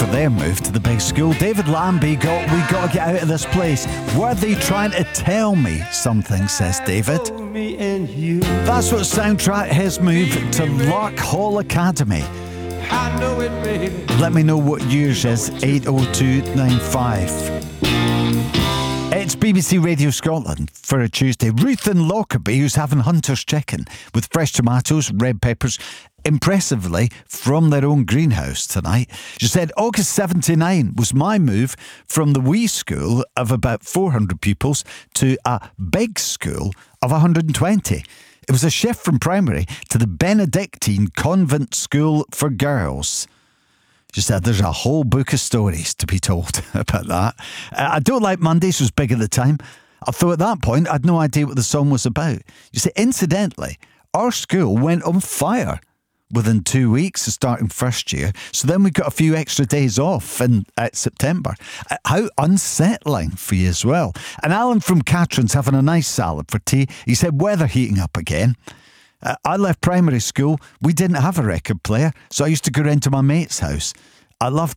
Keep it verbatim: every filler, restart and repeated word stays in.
for their move to the big school. David Lambie got, we got to get out of this place. Were they trying to tell me something, says David. That's what soundtrack his move to Lark Hall Academy. I know it, baby. Let me know what yours is, eight oh two nine five. It's B B C Radio Scotland for a Tuesday. Ruth in Lockerbie, who's having Hunter's chicken with fresh tomatoes, red peppers, impressively from their own greenhouse tonight. She said, August seventy-nine was my move from the wee school of about four hundred pupils to a big school of one hundred twenty. It was a shift from primary to the Benedictine Convent School for Girls. She said there's a whole book of stories to be told about that. Uh, I Don't Like Mondays was big at the time. Although at that point, I had no idea what the song was about. You see, incidentally, our school went on fire within two weeks of starting first year. So then we got a few extra days off in uh, September. Uh, how unsettling for you as well. And Alan from Catherine's having a nice salad for tea. He said weather heating up again. Uh, I left primary school. We didn't have a record player, so I used to go round to my mate's house. I loved